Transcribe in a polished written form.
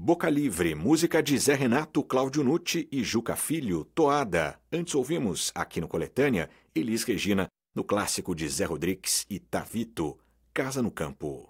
Boca Livre, música de Zé Renato, Cláudio Nucci e Juca Filho, Toada. Antes ouvimos, aqui no Coletânea, Elis Regina, no clássico de Zé Rodrigues e Tavito, Casa no Campo.